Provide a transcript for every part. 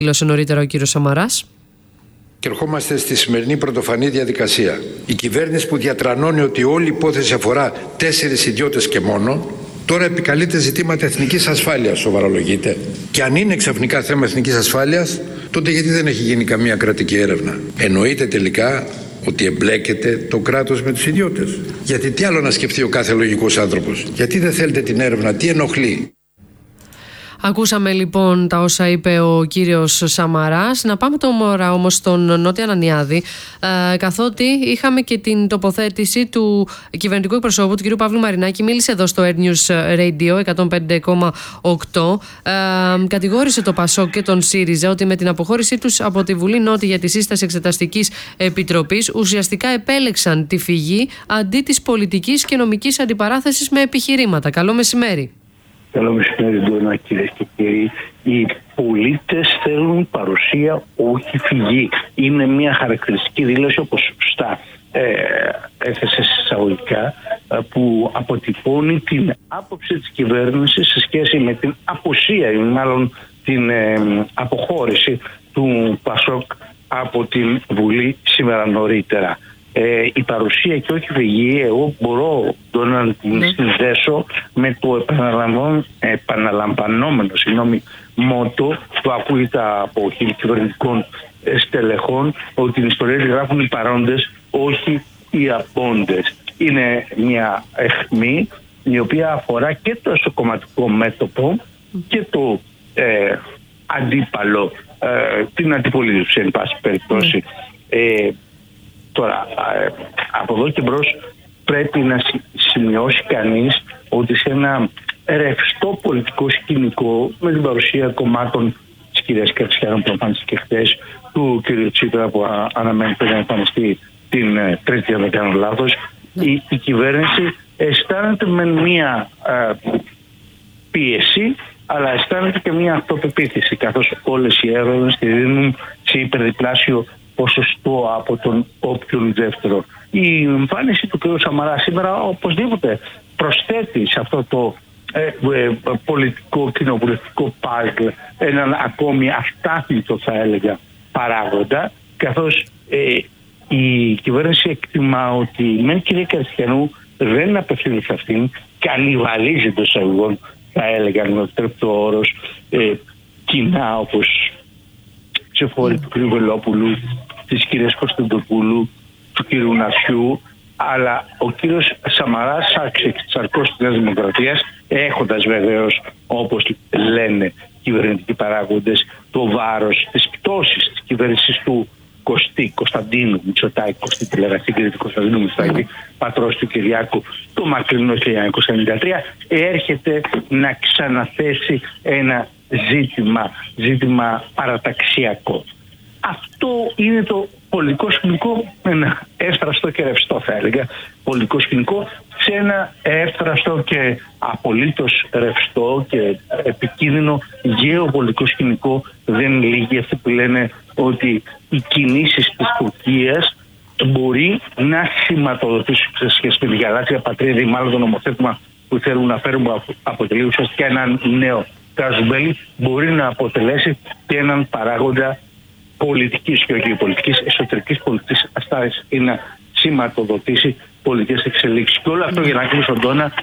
δήλωσε νωρίτερα ο κύριος Σαμαράς. Και ερχόμαστε στη σημερινή πρωτοφανή διαδικασία. Η κυβέρνηση που διατρανώνει ότι όλη η υπόθεση αφορά 4 ιδιώτες και μόνο, τώρα επικαλείται ζητήματα εθνικής ασφάλειας, σοβαρολογείται. Και αν είναι ξαφνικά θέμα εθνικής ασφάλειας, τότε γιατί δεν έχει γίνει καμία κρατική έρευνα? Εννοείται τελικά ότι εμπλέκεται το κράτος με τους ιδιώτες? Γιατί τι άλλο να σκεφτεί ο κάθε λογικός άνθρωπος? Γιατί δεν θέλετε την έρευνα? Τι ενοχλεί? Ακούσαμε λοιπόν τα όσα είπε ο κύριος Σαμαράς. Να πάμε τώρα όμως στον Νότια Ανανιάδη, καθότι είχαμε και την τοποθέτηση του κυβερνητικού εκπροσώπου, του κύριου Παύλου Μαρινάκη. Μίλησε εδώ στο Air News Radio 105,8. Κατηγόρησε το ΠΑΣΟΚ και τον ΣΥΡΙΖΑ ότι με την αποχώρησή τους από τη Βουλή Νότια για τη σύσταση εξεταστικής επιτροπής ουσιαστικά επέλεξαν τη φυγή αντί της πολιτικής και νομικής αντιπαράθεσης με επιχειρήματα. Καλό μεσημέρι. Καλό μεσημέρι, Ντόνα, κυρίες και κύριοι. Οι πολίτες θέλουν παρουσία, όχι φυγή. Είναι μια χαρακτηριστική δήλωση, όπως σωστά έθεσε εισαγωγικά, που αποτυπώνει την άποψη της κυβέρνησης σε σχέση με την απουσία ή μάλλον την αποχώρηση του ΠΑΣΟΚ από την Βουλή σήμερα νωρίτερα. Η παρουσία και όχι φυγή, εγώ μπορώ να την συνδέσω με το επαναλαμβανόμενο μότο που ακούγεται από κυβερνητικών στελεχών, ότι την ιστορία τη γράφουν οι παρόντες, όχι οι απόντες. Είναι μια αιχμή η οποία αφορά και το εσωκομματικό μέτωπο και το αντίπαλο, την αντιπολίτευση εν πάση περιπτώσει. Τώρα, από εδώ και μπρος πρέπει να σημειώσει κανείς ότι σε ένα ρευστό πολιτικό σκηνικό, με την παρουσία κομμάτων της κυρίας Κερτσιάνου που εμφανίστηκε χθες, του κ. Τσίπρα που αναμένεται να εμφανιστεί την Τρίτη, αν δεν κάνω λάθος, η κυβέρνηση αισθάνεται με μία πίεση, αλλά αισθάνεται και μία αυτοπεποίθηση, καθώς όλες οι έρευνες τη δίνουν σε υπερδιπλάσιο ποσοστό από τον όποιον δεύτερο. Η εμφάνιση του κ. Σαμαρά σήμερα οπωσδήποτε προσθέτει σε αυτό το πολιτικό κοινοβουλευτικό παζλ έναν ακόμη αστάθμητο, θα έλεγα, παράγοντα, καθώς η κυβέρνηση εκτιμά ότι με την κυρία Κερτσιανού δεν απευθύνει σε αυτήν, κανιβαλίζει το εισαγωγών, θα έλεγα, με το τρέπτο όρος, κοινά, όπως ψηφόροι του κ. Βελόπουλου, της κυρίας Κωνσταντοπούλου, του κ. Νασιού, αλλά ο κύριος Σαμαράς σαρκός της Νέας Δημοκρατίας, έχοντας βεβαίως, όπως λένε κυβερνητικοί παράγοντες, το βάρος της πτώσης της κυβέρνησης του Κωνσταντίνου Μητσοτάκη, Κωστή τηλεγραφή του Κωνσταντίνου Μητσοτάκη, πατρός του Κυριάκου, το μακρινό 1993, έρχεται να ξαναθέσει ένα ζήτημα παραταξιακό. Αυτό είναι το πολιτικό σκηνικό, ένα εύθραστο και ρευστό, θα έλεγα, πολιτικό σκηνικό, σε ένα εύθραστο και απολύτως ρευστό και επικίνδυνο γεωπολιτικό σκηνικό. Δεν λύγει αυτοί που λένε ότι οι κινήσεις της Τουρκίας μπορεί να σηματοδοτήσουν σε σχέση με τη γαλάζια πατρίδα, ή μάλλον το νομοθέτημα που θέλουν να φέρουν, που αποτελεί ουσιαστικά έναν νέο καζουμπέλι, μπορεί να αποτελέσει και έναν παράγοντα πολιτικής και όχι πολιτικής, εσωτερικής πολιτικής αστάθειας, ή να σηματοδοτήσει πολιτικές εξελίξεις. Και όλο αυτό για να κλείσω, Ντόνα,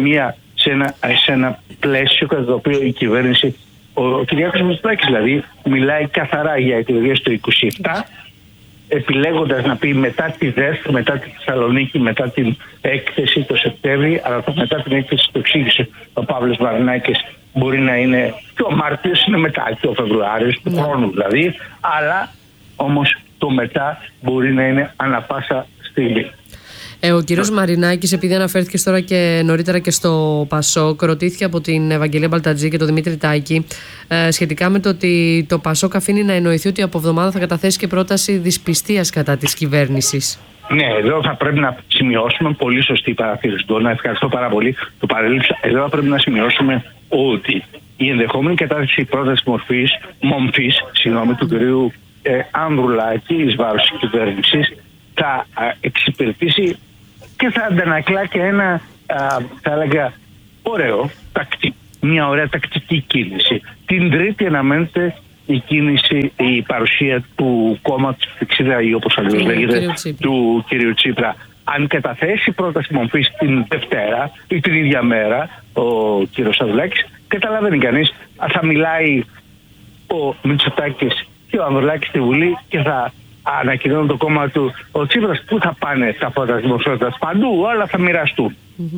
σε ένα πλαίσιο κατά το οποίο η κυβέρνηση, ο Κυριάκος Μητσοτάκης δηλαδή, μιλάει καθαρά για εκλογές το 27, επιλέγοντας να πει μετά τη ΔΕΘ, μετά τη Θεσσαλονίκη, μετά την έκθεση το Σεπτέμβρη, αλλά μετά την έκθεση το εξήγησε ο Παύλος Μαρινάκης, μπορεί να είναι και ο Μάρτιος, είναι μετά και ο Φεβρουάριος του χρόνου δηλαδή, αλλά όμως το μετά μπορεί να είναι ανά πάσα στιγμή. Ο κύριος Μαρινάκης, επειδή αναφέρθηκε τώρα και νωρίτερα και στο ΠΑΣΟΚ, ρωτήθηκε από την Ευαγγελία Μπαλτατζή και τον Δημήτρη Τάκη σχετικά με το ότι το ΠΑΣΟΚ αφήνει να εννοηθεί ότι από εβδομάδα θα καταθέσει και πρόταση δυσπιστίας κατά της κυβέρνησης. Ναι, εδώ θα πρέπει να σημειώσουμε, πολύ σωστή παρατήρηση, Ντόνα, ευχαριστώ πάρα πολύ, το παρέλειψα. Εδώ θα πρέπει να σημειώσουμε ότι η ενδεχόμενη κατάθεση πρόταση μομφής του κυρίου Ανδρουλάκη εις βάρος της κυβέρνησης θα εξυπηρετήσει και θα αντανακλά και ένα, θα έλεγα, μια ωραία τακτική κίνηση. Την Τρίτη αναμένεται η κίνηση, η παρουσία του κόμματος Φιξίδα ή όπως αλλιώς λέγεται του κυρίου Τσίπρα. Αν καταθέσει πρόταση μορφής την Δευτέρα ή την ίδια μέρα ο κύριος Ανδρουλάκης, καταλαβαίνει κανείς, θα μιλάει ο Μητσοτάκης και ο Ανδρουλάκης στη Βουλή και θα ανακοινώνουν το κόμμα του ο Τσίπρας. Πού θα πάνε τα φώτα της δημοσιότητας? Παντού, όλα θα μοιραστούν.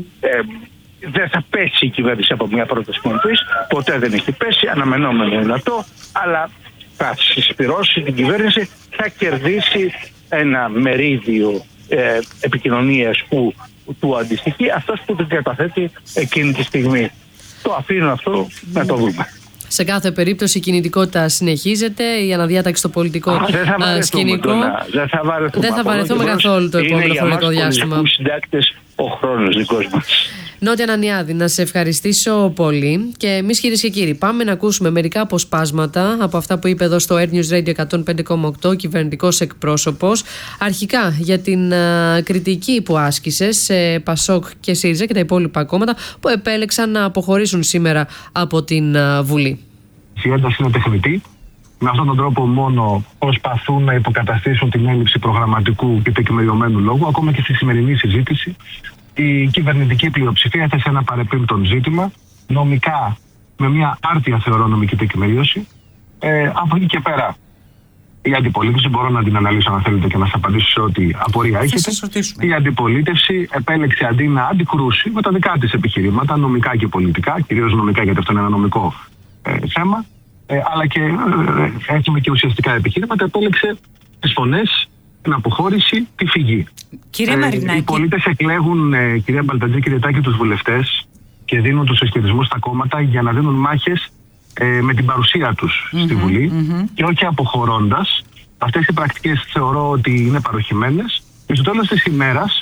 Δεν θα πέσει η κυβέρνηση από μια πρόταση μορφής, ποτέ δεν έχει πέσει, αναμενόμενο είναι αυτό, αλλά θα συσπυρώσει την κυβέρνηση, θα κερδίσει ένα μερίδιο επικοινωνίας που του αντιστοιχεί, αυτός που την καταθέτει εκείνη τη στιγμή. Το αφήνω αυτό να το δούμε. Σε κάθε περίπτωση η κινητικότητα συνεχίζεται, η αναδιάταξη στο πολιτικό σκηνικό. Δεν θα βαρεθούμε καθόλου το επόμενο χρονικό διάστημα. Είναι συντάκτες ο χρόνος δικός μας. Νότια Ανανιάδη, να σε ευχαριστήσω πολύ. Και εμείς, κυρίες και κύριοι, πάμε να ακούσουμε μερικά αποσπάσματα από αυτά που είπε εδώ στο Air News Radio 105,8 ο κυβερνητικός εκπρόσωπος. Αρχικά για την κριτική που άσκησε σε ΠΑΣΟΚ και ΣΥΡΙΖΑ και τα υπόλοιπα κόμματα που επέλεξαν να αποχωρήσουν σήμερα από την Βουλή. Η ένταση είναι τεχνητή. Με αυτόν τον τρόπο μόνο προσπαθούν να υποκαταστήσουν την έλλειψη προγραμματικού και τεκμηριωμένου λόγου. Ακόμα και στη σημερινή συζήτηση, η κυβερνητική πλειοψηφία έθεσε ένα παρεπίπτον ζήτημα, νομικά, με μια άρτια θεωρώ νομική τεκμηρίωση. Από εκεί και πέρα, η αντιπολίτευση, μπορώ να την αναλύσω αν θέλετε και να σας απαντήσω σε ό,τι απορία έχετε. Η αντιπολίτευση επέλεξε αντί να αντικρούσει με τα δικά της επιχειρήματα, νομικά και πολιτικά, κυρίως νομικά γιατί αυτό είναι ένα νομικό θέμα, αλλά και έχουμε και ουσιαστικά επιχειρήματα, επέλεξε τις φωνές, την αποχώρηση, τη φυγή. Κύριε Μαρινάκη. Οι πολίτες εκλέγουν, κυρία Μπαλτατζή, κύριε Τάκη, τους βουλευτές και δίνουν τους συσχετισμούς στα κόμματα για να δίνουν μάχες με την παρουσία τους στη Βουλή και όχι αποχωρώντας. Αυτές οι πρακτικές θεωρώ ότι είναι παροχημένες και στο τέλος της ημέρας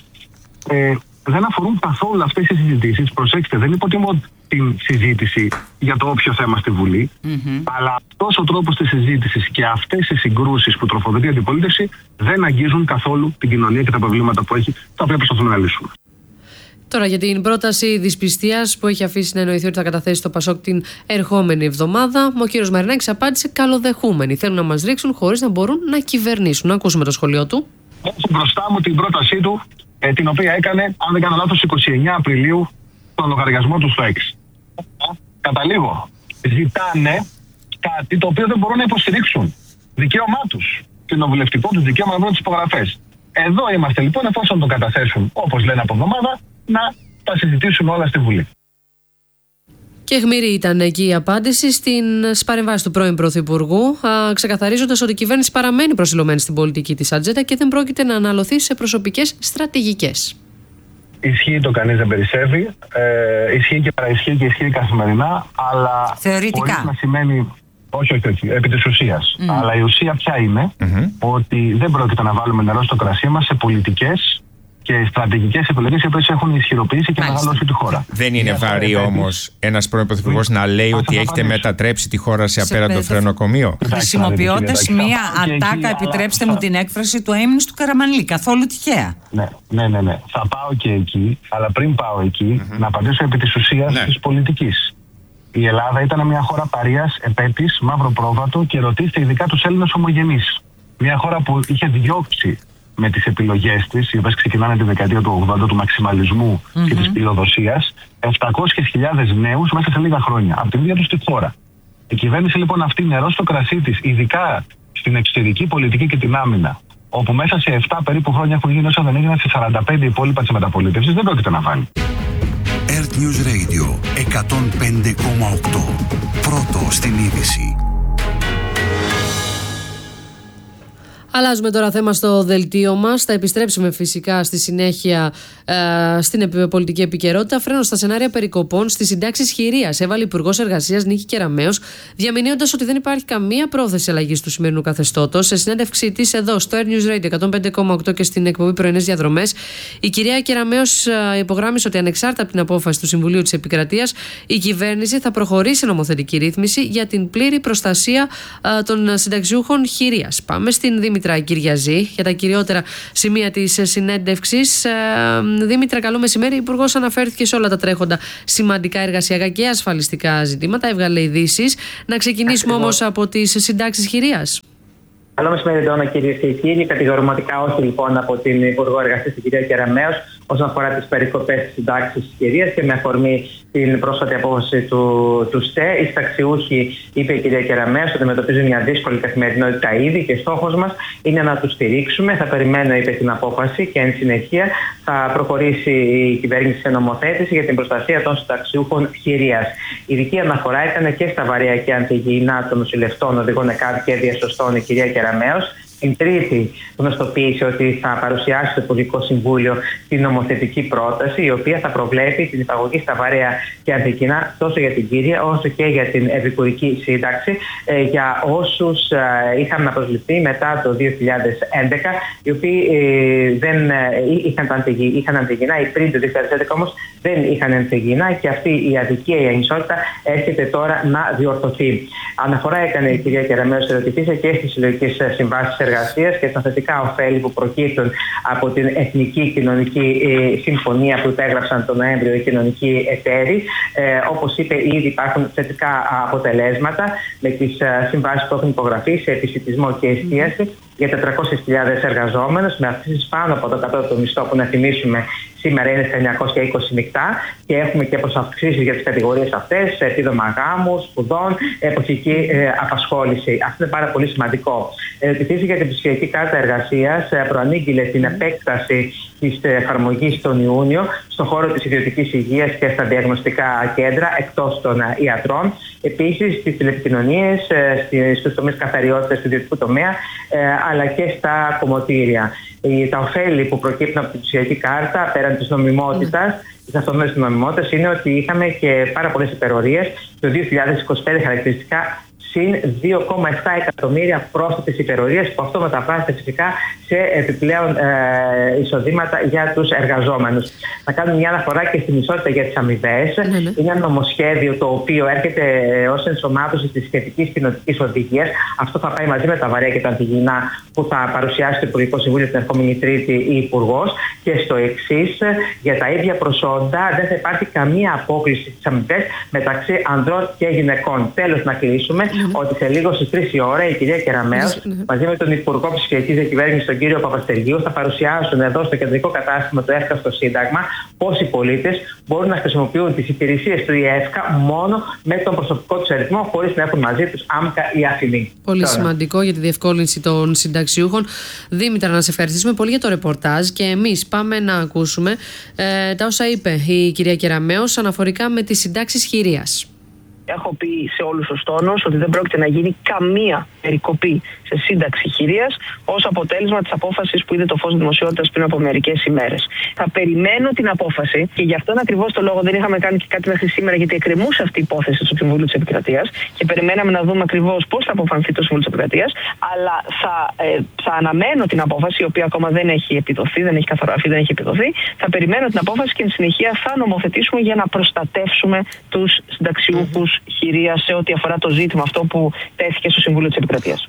δεν αφορούν καθόλου αυτές οι συζητήσεις. Προσέξτε, δεν υποτιμώ την συζήτηση για το όποιο θέμα στη Βουλή, αλλά αυτός ο τρόπος της συζήτησης και αυτές οι συγκρούσεις που τροφοδοτεί η αντιπολίτευση δεν αγγίζουν καθόλου την κοινωνία και τα προβλήματα που έχει, τα οποία προσπαθούμε να λύσουμε. Τώρα για την πρόταση δυσπιστίας που έχει αφήσει να εννοηθεί ότι θα καταθέσει το ΠΑΣΟΚ την ερχόμενη εβδομάδα, ο κύριος Μαρινάκης απάντησε καλοδεχούμενοι. Θέλουν να μας ρίξουν χωρίς να μπορούν να κυβερνήσουν. Να ακούσουμε το σχολείο του. Έχω μπροστά μου την πρότασή του, την οποία έκανε, αν δεν κάνω λάθος, 29 Απριλίου, στον λογαριασμό του στο X. Καταλήγω. Ζητάνε κάτι το οποίο δεν μπορούν να υποστηρίξουν. Δικαίωμά τους. Κοινοβουλευτικό τους δικαίωμα να βρουν τις υπογραφές. Εδώ είμαστε λοιπόν, εφόσον το καταθέσουν, όπως λένε από εβδομάδα, να τα συζητήσουν όλα στη Βουλή. Και αιχμηρή ήταν εκεί η απάντηση στις παρεμβάσεις του πρώην Πρωθυπουργού, ξεκαθαρίζοντας ότι η κυβέρνηση παραμένει προσιλωμένη στην πολιτική της ατζέντα και δεν πρόκειται να αναλωθεί σε προσωπικές στρατηγικές. Ισχύει το κανείς δεν περισσεύει, ισχύει και παραισχύει και ισχύει καθημερινά, αλλά θεωρητικά. Χωρίς να σημαίνει, όχι, επί της ουσίας. Αλλά η ουσία ποια είναι, ότι δεν πρόκειται να βάλουμε νερό στο κρασί μας σε πολιτικές και στρατηγικές επιλογές οι οποίες έχουν ισχυροποιήσει και μεγαλώσει τη χώρα. Δεν είναι βαρύ όμως ένας πρώην πρωθυπουργός να λέει ότι έχετε μετατρέψει τη χώρα σε απέραντο φρενοκομείο? Χρησιμοποιώντας μία ατάκα, επιτρέψτε μου την έκφραση, του αείμνης του Καραμανλή. Καθόλου τυχαία. Ναι. Θα πάω και εκεί, αλλά πριν πάω εκεί, να απαντήσω επί της ουσίας της πολιτικής. Η Ελλάδα ήταν μια χώρα παρείας, επέτης, μαύρο πρόβατο και ρωτήστε ειδικά τους Έλληνες ομογενείς. Μια χώρα που είχε διώξει με τις επιλογές της, οι οποίες ξεκινάνε τη δεκαετία του 80 του μαξιμαλισμού και της πλειοδοσίας, 700.000 νέους μέσα σε λίγα χρόνια, από την ίδια τους τη χώρα. Η κυβέρνηση λοιπόν αυτή νερό στο κρασί της, ειδικά στην εξωτερική πολιτική και την άμυνα, όπου μέσα σε 7 περίπου χρόνια έχουν γίνει όσα δεν έγιναν σε 45 υπόλοιπα της μεταπολίτευσης, δεν πρόκειται να βάλει. Air News Radio 105,8. Πρώτο στην είδηση. Αλλάζουμε τώρα θέμα στο δελτίο μας. Θα επιστρέψουμε φυσικά στη συνέχεια στην πολιτική επικαιρότητα. Φρένο στα σενάρια περικοπών στις συντάξεις χειρίας έβαλε ο Υπουργός Εργασίας Νίκη Κεραμέως, διαμηνύοντας ότι δεν υπάρχει καμία πρόθεση αλλαγής του σημερινού καθεστώτος. Σε συνέντευξή της εδώ στο Air News Radio 105,8 και στην εκπομπή Πρωινές Διαδρομές, η κυρία Κεραμέως υπογράμμισε ότι ανεξάρτητα από την απόφαση του Συμβουλίου της Επικρατείας, η κυβέρνηση θα προχωρήσει νομοθετική ρύθμιση για την πλήρη προστασία των συνταξιούχων χειρίας. Πάμε στην Δήμητρα Δήμητρα Κυριαζή για τα κυριότερα σημεία της συνέντευξης. Δήμητρα, καλό μεσημέρι. Η Υπουργός αναφέρθηκε σε όλα τα τρέχοντα σημαντικά εργασιακά και ασφαλιστικά ζητήματα. Έβγαλε ειδήσεις. Να ξεκινήσουμε όμως από τις συντάξεις χειρίας. Καλό μεσημέρι, Ντόνα, κυρίες και κύριοι. Κατηγορηματικά όχι, λοιπόν, από την Υπουργό Εργασίας, την κυρία Κεραμέως, όσον αφορά τις περικοπές της συντάξης της κυρίας και με αφορμή την πρόσφατη απόφαση του ΣΤΕ. Οι συνταξιούχοι, είπε η κυρία Κεραμέως, ότι αντιμετωπίζουν μια δύσκολη καθημερινότητα ήδη και στόχος μας είναι να τους στηρίξουμε. Θα περιμένω, είπε, την απόφαση και εν συνεχεία θα προχωρήσει η κυβέρνηση σε νομοθέτηση για την προστασία των συνταξιούχων χειρίας. Ειδική αναφορά έκανε και στα βαρέα και αντιγυηνά των νοσηλευτών, οδηγών ΕΚΑΒ και διασωστών η κυρία Κεραμέως. Την Τρίτη γνωστοποίησε ότι θα παρουσιάσει στο Υπουργικό Συμβούλιο την νομοθετική πρόταση, η οποία θα προβλέπει την υπαγωγή στα βαρέα και αντικεινά τόσο για την κύρια όσο και για την επικουρική σύνταξη για όσους είχαν προσληφθεί μετά το 2011, οι οποίοι δεν είχαν αντικεινά ή πριν το 2011 όμως δεν είχαν αντικεινά, και αυτή η αδικία, η ανισότητα έρχεται τώρα να διορθωθεί. Αναφορά έκανε η κυρία Κεραμέως και στις συλλογικές συμβάσεις εργασίας και τα θετικά ωφέλη που προκύπτουν από την Εθνική Κοινωνική Συμφωνία που υπέγραψαν τον Νοέμβριο οι κοινωνικοί εταίροι. Όπως είπε, ήδη υπάρχουν θετικά αποτελέσματα με τις συμβάσεις που έχουν υπογραφεί σε επισιτισμό και εστίαση για 400.000 εργαζόμενους, με αυξήσεις πάνω από το κατώτατο μισθό, που να θυμίσουμε σήμερα είναι στα 920 μεικτά, και έχουμε και προσαυξήσεις για τις κατηγορίες αυτές, επίδομα γάμου, σπουδών, εποχική απασχόληση. Αυτό είναι πάρα πολύ σημαντικό. Ερωτηθήθηκε για την ψηφιακή κάρτα εργασίας, προανήγγειλε την επέκταση της εφαρμογής τον Ιούνιο στον χώρο της ιδιωτικής υγείας και στα διαγνωστικά κέντρα εκτός των ιατρών. Επίσης, στις τηλεπικοινωνίες, στους τομείς καθαριότητας του ιδιωτικού τομέα, αλλά και στα κομμωτήρια. Τα ωφέλη που προκύπτουν από την ψηφιακή κάρτα, πέραν της νομιμότητας, της αυτονόητης νομιμότητας, είναι ότι είχαμε και πάρα πολλές υπερορίες. Το 2025 χαρακτηριστικά συν 2,7 εκατομμύρια πρόσθετες υπερορίες, που αυτό μεταφράζεται φυσικά σε επιπλέον εισοδήματα για τους εργαζόμενους. Να κάνουμε μια αναφορά και στην ισότητα για τις αμοιβές. Είναι ένα νομοσχέδιο το οποίο έρχεται ως ενσωμάτωση της σχετικής κοινοτικής οδηγίας. Αυτό θα πάει μαζί με τα βαρέα και τα αντιγυηνά που θα παρουσιάσει το Υπουργικό Συμβούλιο την ερχόμενη Τρίτη η Υπουργός. Και στο εξής, για τα ίδια προσόντα δεν θα υπάρχει καμία απόκληση στις αμοιβές μεταξύ ανδρών και γυναικών. Τέλος, να κλείσουμε ότι σε λίγο στις 3 η ώρα η κυρία Κεραμέως μαζί με τον Υπουργό Ψηφιακής Διακυβέρνησης, τον κύριο Παπαστεργίου, θα παρουσιάσουν εδώ στο κεντρικό κατάστημα του ΕΦΚΑ στο Σύνταγμα πώς οι πολίτες μπορούν να χρησιμοποιούν τις υπηρεσίες του ΕΦΚΑ μόνο με τον προσωπικό τους αριθμό, χωρίς να έχουν μαζί τους άμκα ή αφημί. Πολύ σημαντικό για τη διευκόλυνση των συνταξιούχων. Δήμητρα, να σε ευχαριστήσουμε πολύ για το ρεπορτάζ, και εμείς πάμε να ακούσουμε τα όσα είπε η κυρία Κεραμέως αναφορικά με τις συντάξεις χειρίας. Έχω πει σε όλους τους τόνους ότι δεν πρόκειται να γίνει καμία περικοπή σε σύνταξη χειρίας ως αποτέλεσμα της απόφασης που είδε το φως δημοσιότητας πριν από μερικές ημέρες. Θα περιμένω την απόφαση, και γι' αυτόν ακριβώς το λόγο δεν είχαμε κάνει και κάτι μέχρι σήμερα, γιατί εκκρεμούσε αυτή η υπόθεση στο Συμβούλιο της Επικρατείας και περιμέναμε να δούμε ακριβώς πώς θα αποφανθεί το Συμβούλιο της Επικρατείας. Αλλά θα αναμένω την απόφαση, η οποία ακόμα δεν έχει επιδοθεί, δεν έχει καθοραφεί, δεν έχει επιδοθεί. Θα περιμένω την απόφαση και εν συνεχεία θα νομοθετήσουμε για να προστατεύσουμε τους συνταξιούχους χειρίας σε ό,τι αφορά το ζήτημα αυτό που τέθηκε στο Συμβούλιο της Επικρατείας.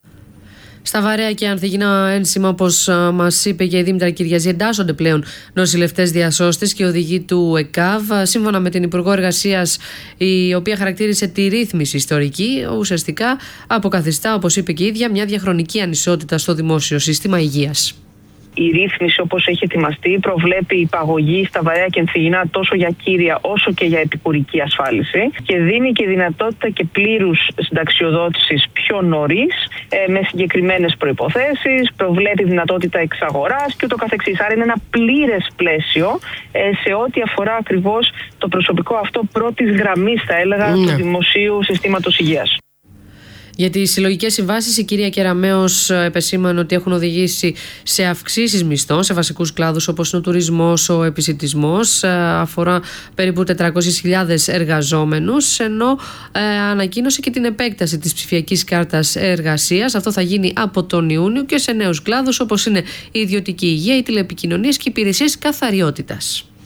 Στα βαρέα και ανθυγιεινά ένσημα, όπως μας είπε και η Δήμητρα Κυριαζή, εντάσσονται πλέον νοσηλευτές διασώστες και οδηγοί του ΕΚΑΒ. Σύμφωνα με την Υπουργό Εργασίας, η οποία χαρακτήρισε τη ρύθμιση ιστορική, ουσιαστικά αποκαθιστά, όπως είπε και η ίδια, μια διαχρονική ανισότητα στο δημόσιο σύστημα υγείας. Η ρύθμιση, όπως έχει ετοιμαστεί, προβλέπει υπαγωγή στα βαρέα και ανθυγιεινά τόσο για κύρια όσο και για επικουρική ασφάλιση, και δίνει και δυνατότητα και πλήρους συνταξιοδότησης πιο νωρίς, με συγκεκριμένες προϋποθέσεις, προβλέπει δυνατότητα εξαγοράς και ούτω καθεξής. Άρα είναι ένα πλήρες πλαίσιο σε ό,τι αφορά ακριβώς το προσωπικό αυτό πρώτης γραμμής, θα έλεγα, του δημοσίου συστήματος υγείας. Για τις συλλογικές συμβάσεις, η κυρία Κεραμέως επεσήμανε ότι έχουν οδηγήσει σε αυξήσεις μισθών σε βασικούς κλάδους όπως είναι ο τουρισμός, ο επισιτισμός. Αφορά περίπου 400.000 εργαζόμενους, ενώ ανακοίνωσε και την επέκταση της ψηφιακής κάρτας εργασίας. Αυτό θα γίνει από τον Ιούνιο και σε νέους κλάδους όπως είναι η ιδιωτική υγεία, οι τηλεπικοινωνίες και οι υπηρεσίες καθαριότητας.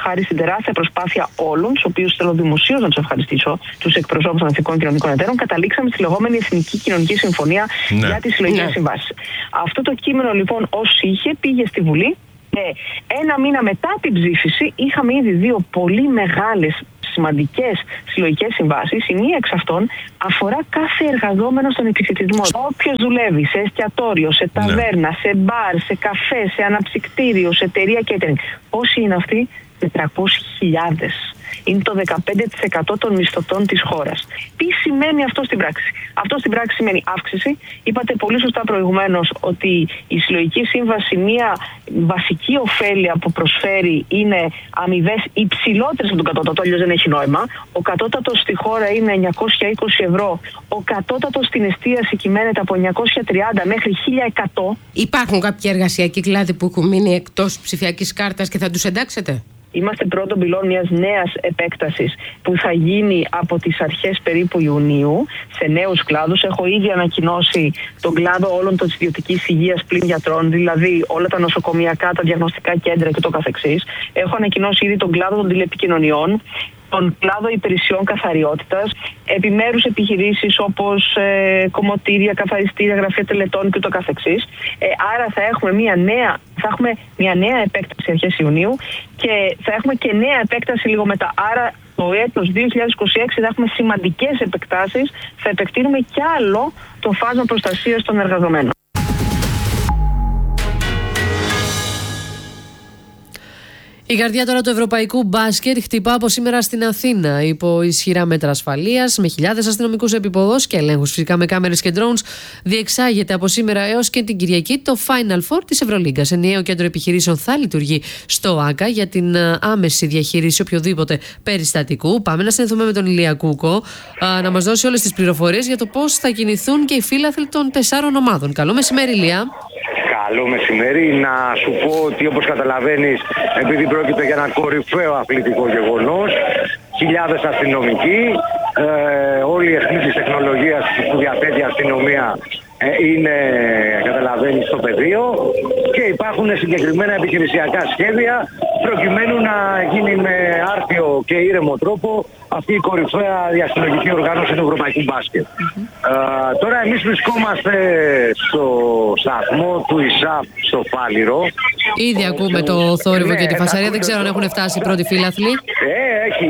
χάρη στην τεράστια προσπάθεια όλων, τους οποίους θέλω δημοσίως να τους ευχαριστήσω, τους εκπροσώπους των εθνικών κοινωνικών εταίρων, καταλήξαμε στη λεγόμενη Εθνική Κοινωνική Συμφωνία για τις συλλογικές συμβάσεις. Αυτό το κείμενο λοιπόν ως είχε πήγε στη Βουλή. Ένα μήνα μετά την ψήφιση είχαμε ήδη 2 πολύ μεγάλες σημαντικές συλλογικές συμβάσεις. Η μία εξ αυτών αφορά κάθε εργαζόμενο στον επισιτισμό. Όποιος δουλεύει σε εστιατόριο, σε ταβέρνα, σε μπαρ, σε καφέ, σε αναψυκτήριο, σε εταιρεία catering. Πόσοι είναι αυτοί? 400.000. Είναι το 15% των μισθωτών της χώρας. Τι σημαίνει αυτό στην πράξη? Αυτό στην πράξη σημαίνει αύξηση. Είπατε πολύ σωστά προηγουμένως ότι η συλλογική σύμβαση, μία βασική ωφέλεια που προσφέρει είναι αμοιβές υψηλότερες από τον κατώτατο, αλλιώς δεν έχει νόημα. Ο κατώτατος στη χώρα είναι 920 ευρώ. Ο κατώτατος στην εστίαση κυμαίνεται από 930 μέχρι 1100. Υπάρχουν κάποιοι εργασιακοί κλάδοι που έχουν μείνει εκτός ψηφιακής κάρτας και θα τους εντάξετε? Είμαστε πρώτον πυλών μιας νέας επέκτασης που θα γίνει από τις αρχές περίπου Ιουνίου σε νέους κλάδους. Έχω ήδη ανακοινώσει τον κλάδο όλων των ιδιωτικής υγείας πλην γιατρών, δηλαδή όλα τα νοσοκομιακά, τα διαγνωστικά κέντρα και το καθεξής. Έχω ανακοινώσει ήδη τον κλάδο των τηλεπικοινωνιών, τον κλάδο υπηρεσιών καθαριότητας, επιμέρους επιχειρήσεις όπως κομμωτήρια, καθαριστήρια, γραφεία τελετών και το καθεξής. Άρα θα έχουμε μια νέα επέκταση αρχές Ιουνίου και θα έχουμε και νέα επέκταση λίγο μετά. Άρα το έτος 2026 θα έχουμε σημαντικές επεκτάσεις, θα επεκτείνουμε κι άλλο το φάσμα προστασίας των εργαζομένων. Η καρδιά τώρα του ευρωπαϊκού μπάσκετ χτυπά από σήμερα στην Αθήνα υπό ισχυρά μέτρα ασφαλείας, με χιλιάδες αστυνομικούς επίποδους και ελέγχους φυσικά με κάμερες και drones. Διεξάγεται από σήμερα έως και την Κυριακή το Final Four της Ευρωλίγκας. Ενιαίο κέντρο επιχειρήσεων θα λειτουργεί στο ΆΚΑ για την άμεση διαχείριση οποιοδήποτε περιστατικού. Πάμε να συνδεθούμε με τον Ηλία Κούκο να μας δώσει όλες τις πληροφορίες για το πώς θα κινηθούν και οι φίλαθλοι των 4 ομάδων. Καλό μεσημέρι, Ηλία. Καλό μεσημέρι. Να σου πω ότι όπως καταλαβαίνεις, επειδή πρόκειται για ένα κορυφαίο αθλητικό γεγονός, χιλιάδες αστυνομικοί, όλη η αιχμή της τεχνολογίας που διαθέτει η αστυνομία είναι, καταλαβαίνεις, στο πεδίο και υπάρχουν συγκεκριμένα επιχειρησιακά σχέδια προκειμένου να γίνει με άρτιο και ήρεμο τρόπο αυτή η κορυφαία διαστημική οργάνωση του ευρωπαϊκού μπάσκετ. Τώρα εμείς βρισκόμαστε στο σταθμό του ΙΣΑΠ στο Φάληρο. Ήδη ακούμε το θόρυβο και τη φασαρία. Δεν ξέρω αν έχουν φτάσει οι πρώτοι φίλαθλοι. Έχει.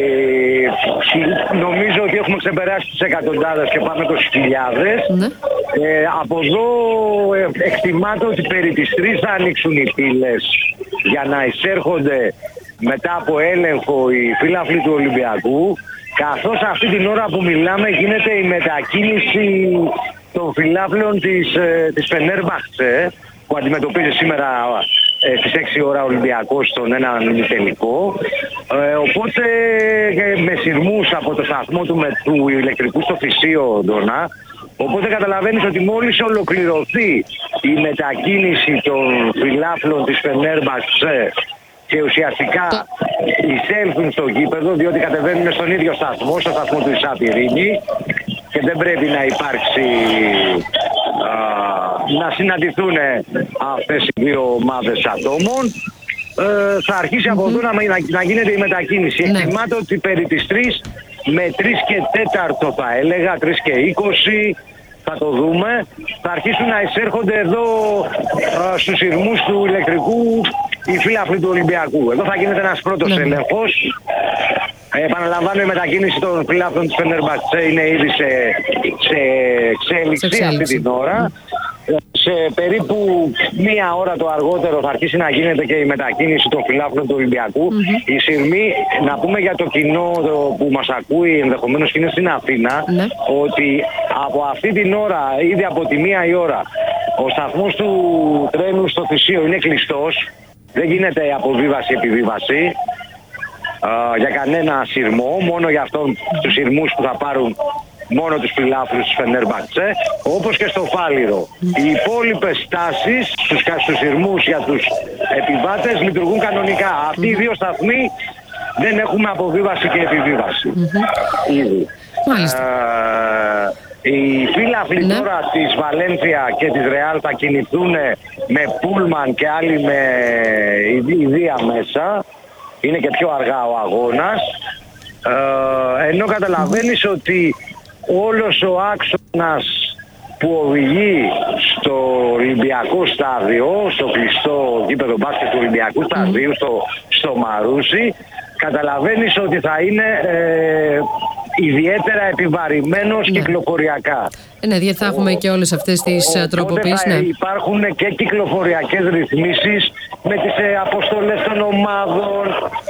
Νομίζω ότι έχουμε ξεπεράσει τις εκατοντάδες και πάμε το χιλιάδες. Από εδώ εκτιμάται ότι περί τις 3 θα ανοίξουν οι πύλες για να εισέρχονται μετά από έλεγχο οι φίλαθλοι του Ολυμπιακού, καθώς αυτή την ώρα που μιλάμε γίνεται η μετακίνηση των φιλάθλων της Φενέρμπαχτσε που αντιμετωπίζει σήμερα στις 6 ώρα Ολυμπιακός στον έναν ημιτελικό. Οπότε με σειρμούς από το σταθμό του ηλεκτρικού στο Φυσίο Ντόνα. Οπότε καταλαβαίνεις ότι μόλις ολοκληρωθεί η μετακίνηση των φιλάθλων της Φενέρμπαχτσε και ουσιαστικά εισέλθουν στο γήπεδο, διότι κατεβαίνουν στον ίδιο σταθμό, στο σταθμό του ΙΣΑΠ Ειρήνη, και δεν πρέπει να υπάρξει να συναντηθούν αυτές οι 2 ομάδες ατόμων. Θα αρχίσει από εδώ να γίνεται η μετακίνηση. Εκτιμάται ότι περί τις 3 με 3 και 4 θα έλεγα, 3 και 20 θα το δούμε, θα αρχίσουν να εισέρχονται εδώ στους ηρμούς του ηλεκτρικού οι φίλαθλοι του Ολυμπιακού. Εδώ θα γίνεται ένας πρώτος έλεγχος. Επαναλαμβάνω, η μετακίνηση των φιλάθλων της Φενέρμπαχτσε είναι ήδη σε εξέλιξη αυτή την ώρα. Σε περίπου 1 ώρα το αργότερο θα αρχίσει να γίνεται και η μετακίνηση των φιλάθλων του Ολυμπιακού. Η σειρμή, να πούμε για το κοινό που μας ακούει ενδεχομένως και είναι στην Αθήνα, ότι από αυτή την ώρα, ήδη από τη 1 η ώρα, ο σταθμός του τρένου στο Θησίο είναι κλειστός. Δεν γίνεται αποβίβαση-επιβίβαση για κανένα σειρμό, μόνο για αυτόν τους σειρμούς που θα πάρουν μόνο τους φιλάθλους της Φενέρμπαχτσε, όπως και στο Φάληρο. Οι υπόλοιπες στάσεις στους σειρμούς για τους επιβάτες λειτουργούν κανονικά. Αυτοί οι 2 σταθμοί δεν έχουμε αποβίβαση και επιβίβαση. Ήδη. Οι φίλαθλοι τώρα της Βαλένθια και της Ρεάλ θα κινηθούν με πούλμαν και άλλοι με ιδία μέσα. είναι και πιο αργά ο αγώνας, ενώ καταλαβαίνεις ότι όλος ο άξονας που οδηγεί στο Ολυμπιακό στάδιο, στο κλειστό γήπεδο μπάσκετ του Ολυμπιακού σταδίου, στο Μαρούσι, καταλαβαίνεις ότι θα είναι ιδιαίτερα επιβαρημένος κυκλοφοριακά. Ναι, γιατί θα έχουμε και όλες αυτές τις τροποποιήσεις. Ναι. Υπάρχουν και κυκλοφοριακές ρυθμίσεις με τις αποστολές των ομάδων,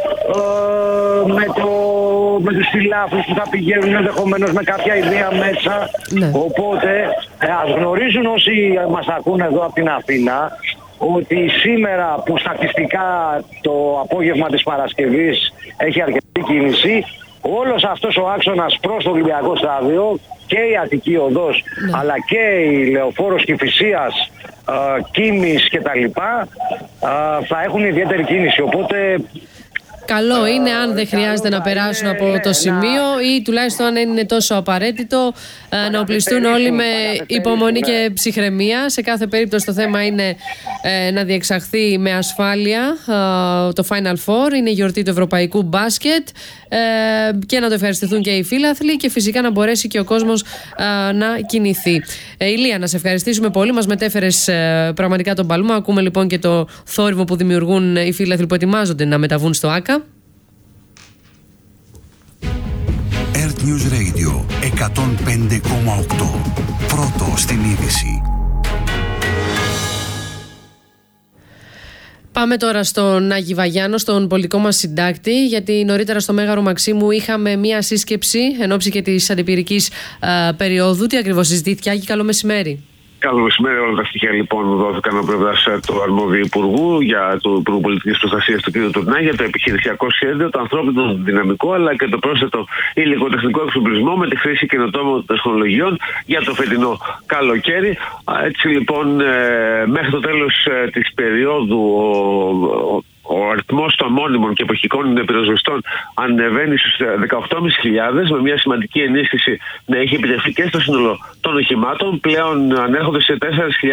με τους φιλάθλους που θα πηγαίνουν ενδεχομένως με κάποια ιδέα μέσα. Ναι. Οπότε ας γνωρίζουν όσοι μας ακούν εδώ από την Αθήνα ότι σήμερα που στατιστικά το απόγευμα της Παρασκευής έχει αρκετή κίνηση, όλος αυτός ο άξονας προς το Ολυμπιακό στάδιο και η Αττική Οδός, αλλά και η Λεωφόρος Κηφισίας, Κίμης κτλ. Θα έχουν ιδιαίτερη κίνηση. Οπότε καλό είναι αν δεν χρειάζεται να περάσουν από το σημείο ή τουλάχιστον αν είναι τόσο απαραίτητο να οπλιστούν όλοι με υπομονή και ψυχραιμία. Σε κάθε περίπτωση το θέμα είναι να διεξαχθεί με ασφάλεια το Final Four. Είναι η γιορτή του ευρωπαϊκού μπάσκετ και να το ευχαριστηθούν και οι φίλαθλοι και φυσικά να μπορέσει και ο κόσμος να κινηθεί. Ηλία, να σε ευχαριστήσουμε πολύ. Μας μετέφερες πραγματικά τον παλμό. Ακούμε λοιπόν και το θόρυβο που δημιουργούν οι φίλαθλοι που ετοιμάζονται να μεταβούν στο ΆΚΑ. Earth News Radio 105,8. Πρώτο στην είδηση. Πάμε τώρα στον Άγη Βαγιάνο, στον πολιτικό μας συντάκτη, γιατί νωρίτερα στο Μέγαρο Μαξίμου είχαμε μία σύσκεψη εν ώψη και της αντιπυρικής περίοδου. Τι ακριβώς συζητήθηκε, Άγη? Καλό μεσημέρι. Καλό μεσημέρι. Όλα τα στοιχεία λοιπόν δόθηκαν από πλευράς του αρμόδιου Υπουργού, του Υπουργού Πολιτικής Προστασίας του κ. Τουρνά, για το επιχειρησιακό σχέδιο, το ανθρώπινο δυναμικό αλλά και το πρόσθετο υλικοτεχνικό εξοπλισμό με τη χρήση καινοτόμων τεχνολογιών για το φετινό καλοκαίρι. Έτσι λοιπόν, μέχρι το τέλος της περίοδου ο αριθμός των μόνιμων και εποχικών πυροσβεστών ανεβαίνει στους 18.500, με μια σημαντική ενίσχυση να έχει επιτευχθεί και στο σύνολο των οχημάτων. Πλέον ανέρχονται σε 4.299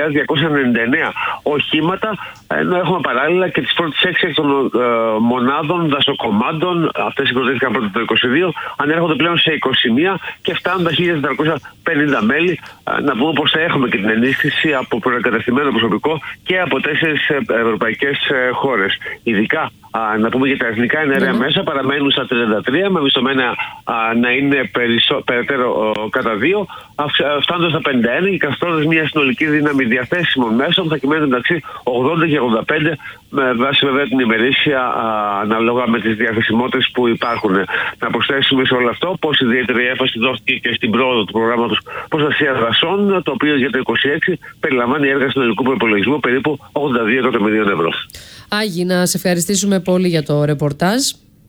οχήματα, ενώ έχουμε παράλληλα και τις πρώτες 6 εκ των μονάδων δασοκομάντων. Αυτές συγκροτήθηκαν πρώτα το 2022, ανέρχονται πλέον σε 21 και φτάνουν τα 1.450 μέλη. Να πούμε πως θα έχουμε και την ενίσχυση από προεγκαταστημένο προσωπικό και από 4 ευρωπαϊκές χώρες. Ειδικά να πούμε για τα εθνικά εναέρια μέσα παραμένουν στα 33, με μισθωμένα να είναι περαιτέρω κατά 2, φτάνοντας στα 51 και καθιστώντας μια συνολική δύναμη διαθέσιμων μέσων θα κυμαίνεται μεταξύ 80 και 85, με βάση βέβαια την ημερήσια ανάλογα με τις διαθεσιμότητες που υπάρχουν. Να προσθέσουμε σε όλο αυτό πως ιδιαίτερη έμφαση δόθηκε και στην πρόοδο του προγράμματος προστασίας δασών, το οποίο για το 2026 περιλαμβάνει έργα συνολικού προϋπολογισμού περίπου 82 εκατομμυρίων ευρώ. Άγη, να σε ευχαριστήσουμε πολύ για το ρεπορτάζ.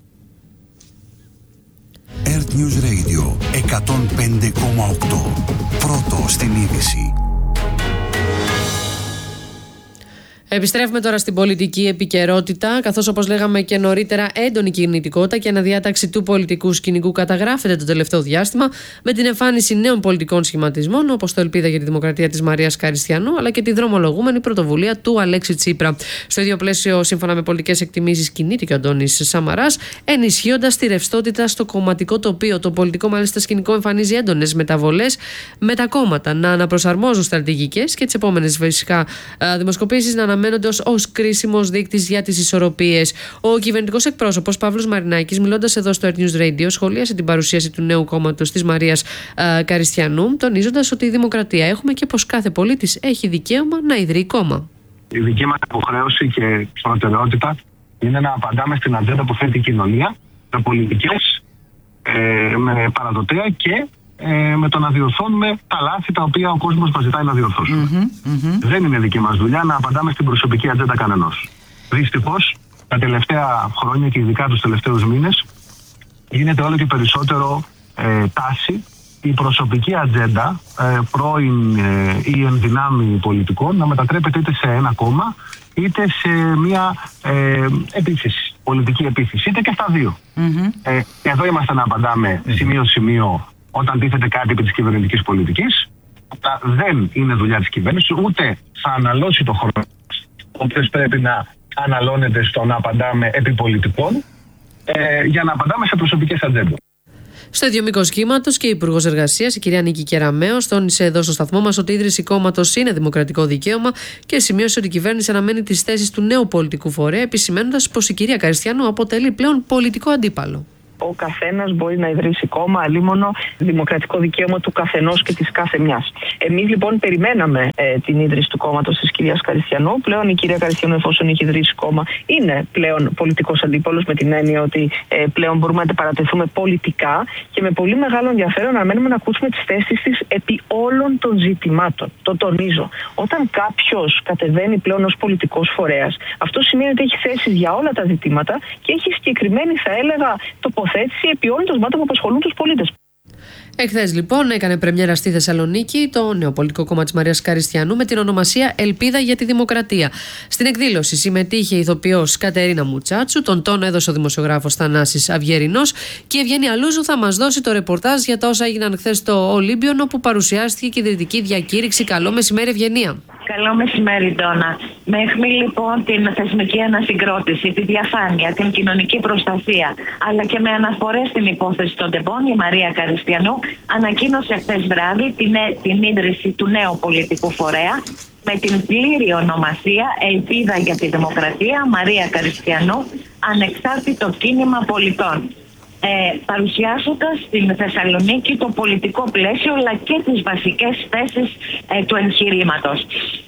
Earth News Radio 105,8. Πρώτο στην είδηση. Επιστρέφουμε τώρα στην πολιτική επικαιρότητα, καθώς όπως λέγαμε και νωρίτερα έντονη κινητικότητα και αναδιάταξη του πολιτικού σκηνικού καταγράφεται το τελευταίο διάστημα με την εμφάνιση νέων πολιτικών σχηματισμών όπως το Ελπίδα για τη Δημοκρατία της Μαρίας Καριστιανού αλλά και τη δρομολογούμενη πρωτοβουλία του Αλέξη Τσίπρα. Στο ίδιο πλαίσιο, σύμφωνα με πολιτικές εκτιμήσεις, κινείται και ο Αντώνης Σαμαράς, ενισχύοντας τη ρευστότητα στο κομματικό τοπίο. Το πολιτικό μάλιστα σκηνικό εμφανίζει έντονες μεταβολές με τα κόμματα να αναπροσαρμόζουν στρατηγικές και τις επόμενες φυσικά δημοσκοπήσεις να αναμένονται ως κρίσιμος δείκτης για τις ισορροπίες. Ο κυβερνητικός εκπρόσωπος Παύλος Μαρινάκης, μιλώντας εδώ στο Earth News Radio, σχολίασε την παρουσίαση του νέου κόμματος της Μαρίας Καριστιανού, τονίζοντας ότι η δημοκρατία έχουμε και πως κάθε πολίτης έχει δικαίωμα να ιδρύει κόμμα. Η δική μας υποχρέωση και προτεραιότητα είναι να απαντάμε στην ατζέντα που θέτει η κοινωνία, με πολιτικές, με παραδοτέα και με το να διορθώνουμε τα λάθη τα οποία ο κόσμος μας ζητάει να διορθώσουμε. Δεν είναι δική μας δουλειά να απαντάμε στην προσωπική ατζέντα κανενός. Δυστυχώς, τα τελευταία χρόνια και ειδικά τους τελευταίους μήνες, γίνεται όλο και περισσότερο τάση η προσωπική ατζέντα πρώην ή ενδυνάμει πολιτικών να μετατρέπεται είτε σε ένα κόμμα είτε σε μια επίθεση, πολιτική επίθεση, είτε και στα δύο. Εδώ είμαστε να απαντάμε σημείο-σημείο όταν τίθεται κάτι επί της κυβερνητικής πολιτικής. Δεν είναι δουλειά της κυβέρνησης, ούτε θα αναλώσει το χρόνο, ο οποίος πρέπει να αναλώνεται στο να απαντάμε επί πολιτικών. για να απαντάμε σε προσωπικές ατζέντες. Στο ίδιο μήκος κύματος και η Υπουργός Εργασίας, η κυρία Νίκη Κεραμέως, τόνισε εδώ στο σταθμό μας ότι η ίδρυση κόμματος είναι δημοκρατικό δικαίωμα και σημείωσε ότι η κυβέρνηση αναμένει τις θέσεις του νέου πολιτικού φορέα, επισημαίνοντας πως η κυρία Καριστιανού αποτελεί πλέον πολιτικό αντίπαλο. Ο καθένας μπορεί να ιδρύσει κόμμα, αλίμονο δημοκρατικό δικαίωμα του καθενός και της κάθε μιας. Εμείς λοιπόν περιμέναμε την ίδρυση του κόμματος της κυρίας Καριστιανού. Πλέον η κυρία Καριστιανού, εφόσον έχει ιδρύσει κόμμα, είναι πλέον πολιτικός αντίπαλος, με την έννοια ότι πλέον μπορούμε να παρατεθούμε πολιτικά και με πολύ μεγάλο ενδιαφέρον αναμένουμε να ακούσουμε τις θέσεις της επί όλων των ζητημάτων. Το τονίζω. Όταν κάποιος κατεβαίνει πλέον ως πολιτικός φορέας, αυτό σημαίνει ότι έχει θέσεις για όλα τα ζητήματα και έχει συγκεκριμένη, θα έλεγα, τοποθέτηση επί όλων των ζητημάτων που απασχολούν τους πολίτες. Εχθές λοιπόν έκανε πρεμιέρα στη Θεσσαλονίκη το νέο πολιτικό κόμμα της Μαρίας Καριστιανού με την ονομασία Ελπίδα για τη Δημοκρατία. Στην εκδήλωση συμμετείχε η ηθοποιός Κατερίνα Μουτσάτσου, τον τόνο έδωσε ο δημοσιογράφος Θανάσης Αυγερινός και η Ευγένεια Λούζου θα μας δώσει το ρεπορτάζ για τα όσα έγιναν χθες στο Ολύμπιον, όπου παρουσιάστηκε και η ιδρυτική διακήρυξη. Καλό μεσημέρι, Ευγενία. Καλό μεσημέρι, Ντόνα. Με αιχμή λοιπόν την θεσμική ανασυγκρότηση, τη διαφάνεια, την κοινωνική προστασία, αλλά και με αναφορές στην υπόθεση των τεμπών, η Μαρία Καριστιανού ανακοίνωσε χθες βράδυ την ίδρυση του νέου πολιτικού φορέα με την πλήρη ονομασία Ελπίδα για τη Δημοκρατία Μαρία Καριστιανού, ανεξάρτητο κίνημα πολιτών. Παρουσιάζοντας στην Θεσσαλονίκη το πολιτικό πλαίσιο αλλά και τις βασικές θέσεις του εγχειρήματος.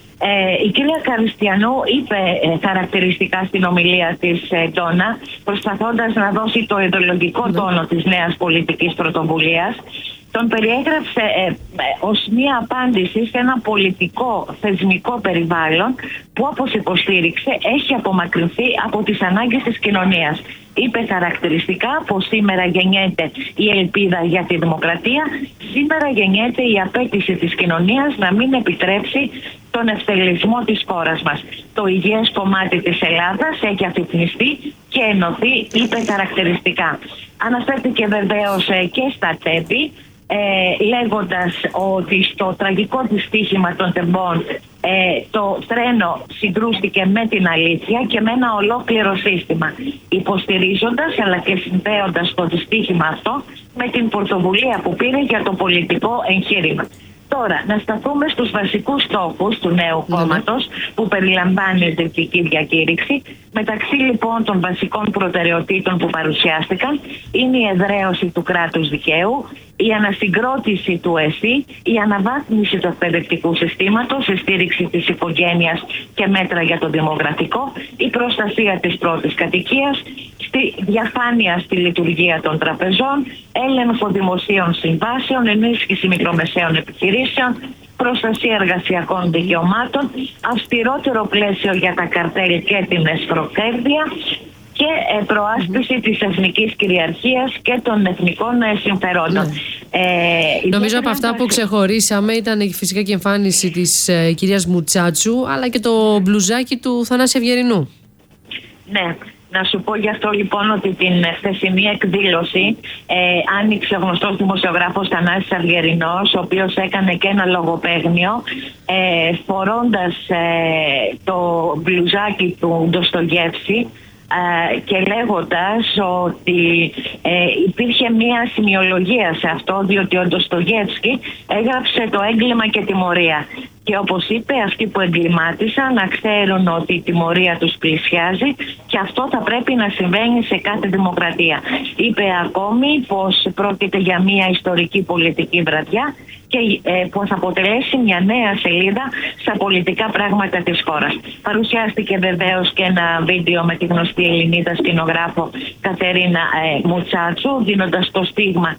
Η κυρία Καριστιανού είπε χαρακτηριστικά στην ομιλία της Ντόνα, προσπαθώντας να δώσει το ιδεολογικό τόνο της νέας πολιτικής πρωτοβουλίας, τον περιέγραψε ως μία απάντηση σε ένα πολιτικό θεσμικό περιβάλλον που, όπως υποστήριξε, έχει απομακρυνθεί από τις ανάγκες της κοινωνίας. Είπε χαρακτηριστικά πως σήμερα γεννιέται η ελπίδα για τη δημοκρατία, σήμερα γεννιέται η απέτηση της κοινωνίας να μην επιτρέψει τον ευτελισμό της χώρας μας. Το υγιές κομμάτι της Ελλάδας έχει αφυπνιστεί και ενωθεί, είπε χαρακτηριστικά. Αναφέρθηκε βεβαίως και στα τέμπη, λέγοντας ότι στο τραγικό δυστύχημα των τεμπών το τρένο συγκρούστηκε με την αλήθεια και με ένα ολόκληρο σύστημα, υποστηρίζοντας αλλά και συνδέοντας το δυστύχημα αυτό με την πρωτοβουλία που πήρε για το πολιτικό εγχείρημα. Τώρα, να σταθούμε στους βασικούς στόχους του νέου κόμματος που περιλαμβάνει η ιδρυτική διακήρυξη. Μεταξύ λοιπόν των βασικών προτεραιοτήτων που παρουσιάστηκαν είναι η εδραίωση του κράτους δικαίου, η ανασυγκρότηση του ΕΣΥ, η αναβάθμιση του εκπαιδευτικού συστήματος, η στήριξη της οικογένειας και μέτρα για το δημογραφικό, η προστασία της πρώτης κατοικίας, στη διαφάνεια στη λειτουργία των τραπεζών, έλεγχο δημοσίων συμβάσεων, ενίσχυση μικρομεσαίων επιχειρήσεων, προστασία εργασιακών δικαιωμάτων, αυστηρότερο πλαίσιο για τα καρτέλ και την εσχροκέρδεια και προάσπιση της εθνικής κυριαρχίας και των εθνικών συμφερόντων. Νομίζω από αυτά που ξεχωρίσαμε ήταν φυσικά και η εμφάνιση της κυρίας Μουτσάτσου, αλλά και το μπλουζάκι του Θανάση Αυγερινού. Ναι. Να σου πω γι' αυτό λοιπόν ότι την χθεσινή εκδήλωση άνοιξε ο γνωστός δημοσιογράφος Θανάσης Αυγερινός, ο οποίος έκανε και ένα λογοπαίγνιο φορώντας το μπλουζάκι του Ντοστογεύσκη και λέγοντας ότι υπήρχε μία σημειολογία σε αυτό, διότι ο Ντοστογεύσκη έγραψε το έγκλημα και τιμωρία. Και όπως είπε, αυτοί που εγκλημάτισαν να ξέρουν ότι η τιμωρία τους πλησιάζει και αυτό θα πρέπει να συμβαίνει σε κάθε δημοκρατία. Είπε ακόμη πως πρόκειται για μια ιστορική πολιτική βραδιά και που θα αποτελέσει μια νέα σελίδα στα πολιτικά πράγματα της χώρας. Παρουσιάστηκε βεβαίως και ένα βίντεο με τη γνωστή Ελληνίδα σκηνογράφο Κατερίνα Μουτσάτσου, δίνοντας το στίγμα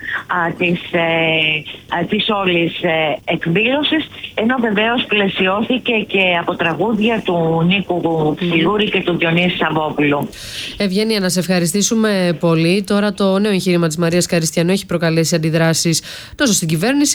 της όλης εκδήλωσης, ενώ βεβαίως πλαισιώθηκε και από τραγούδια του Νίκου Ψιλούρη και του Διονύση Σαββόπουλου. Ευγένεια, να σε ευχαριστήσουμε πολύ. Τώρα το νέο εγχείρημα της Μαρίας Καριστιανού έχει προκαλέσει αντιδράσεις τόσο στην κυβέρνηση αλλά και